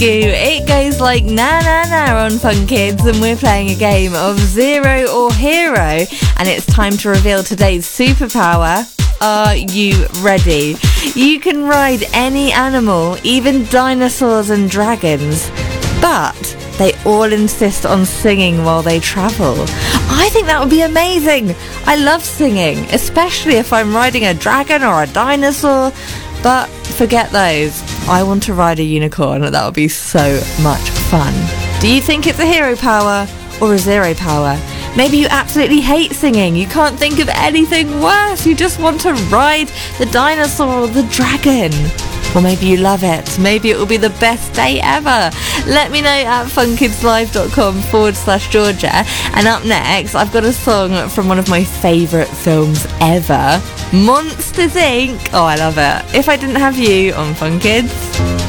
It goes like na na na on Fun Kids, and we're playing a game of Zero or Hero, and it's time to reveal today's superpower. Are you ready? You can ride any animal, even dinosaurs and dragons, but they all insist on singing while they travel. I think that would be amazing. I love singing, especially if I'm riding a dragon or a dinosaur, but forget those. I want to ride a unicorn. That would be so much fun. Do you think it's a hero power or a zero power? Maybe you absolutely hate singing. You can't think of anything worse. You just want to ride the dinosaur or the dragon. Or maybe you love it. Maybe it will be the best day ever. Let me know at funkidslive.com/Georgia. And up next, I've got a song from one of my favourite films ever, Monsters, Inc. Oh, I love it. If I Didn't Have You on Fun Kids.